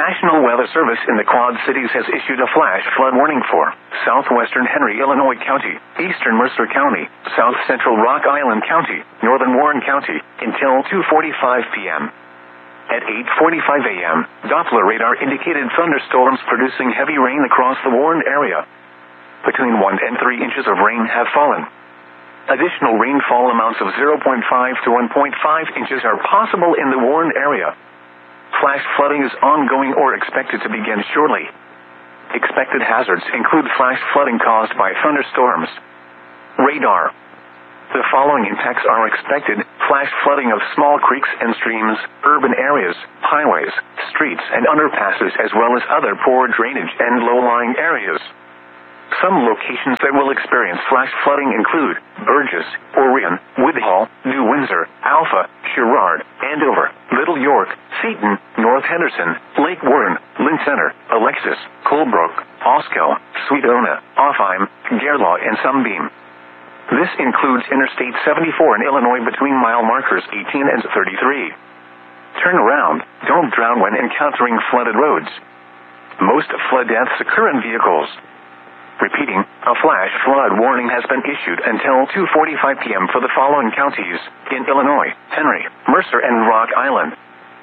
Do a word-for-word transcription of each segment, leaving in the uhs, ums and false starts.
National Weather Service in the Quad Cities has issued a flash flood warning for southwestern Henry, Illinois County, eastern Mercer County, south central Rock Island County, northern Warren County, until two forty-five p.m. At eight forty-five a.m., Doppler radar indicated thunderstorms producing heavy rain across the Warren area. Between one and three inches of rain have fallen. Additional rainfall amounts of zero point five to one point five inches are possible in the Warren area. Flash flooding is ongoing or expected to begin shortly. Expected hazards include flash flooding caused by thunderstorms. Radar. The following impacts are expected: flash flooding of small creeks and streams, urban areas, highways, streets, and underpasses, as well as other poor drainage and low-lying areas. Some locations that will experience flash flooding include Burgess, Orion, Woodhull, New Windsor, Alpha, Sherrard, Andover, Little York, Seaton, North Henderson, Lake Warren, Lynn Center, Alexis, Colebrook, Oskell, Sweetona, Offheim, Gerlaw, and Sunbeam. This includes Interstate seventy-four in Illinois between mile markers eighteen and thirty-three. Turn around. Don't drown when encountering flooded roads. Most flood deaths occur in vehicles. Repeating, a flash flood warning has been issued until two forty-five p.m. for the following counties in Illinois: Henry, Mercer, and Rock Island.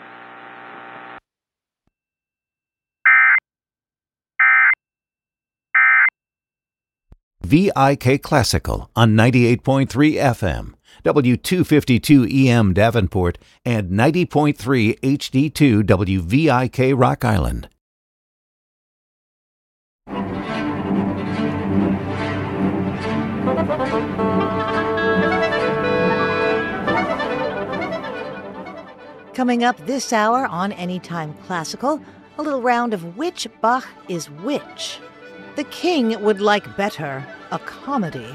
V I K Classical on ninety-eight point three F M, W two fifty-two E M Davenport, and ninety point three H D two W V I K Rock Island. Coming up this hour on Anytime Classical, a little round of which Bach is which. The King would like better a comedy.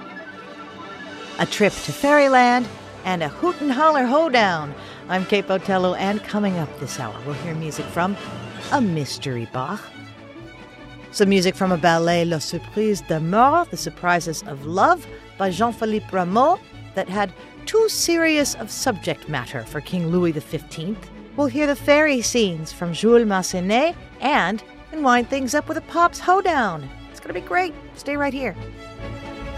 A trip to Fairyland and a hoot and holler hoedown. I'm Kate Botello, and coming up this hour, we'll hear music from a mystery Bach. Some music from a ballet, La Surprise d'amour, The Surprises of Love, by Jean-Philippe Rameau, that had too serious of subject matter for King Louis the fifteenth. We'll hear the fairy scenes from Jules Massenet and, and wind things up with a Pops hoedown. It's going to be great. Stay right here.